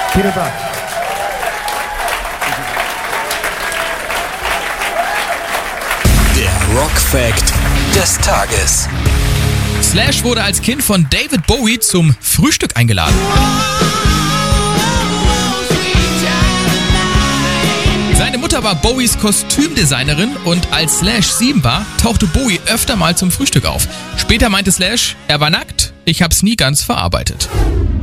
Vielen Dank. Der Rock Fact des Tages. Slash wurde als Kind von David Bowie zum Frühstück eingeladen. Seine Mutter war Bowies Kostümdesignerin und als Slash 7 war, tauchte Bowie öfter mal zum Frühstück auf. Später meinte Slash, er war nackt, ich hab's nie ganz verarbeitet.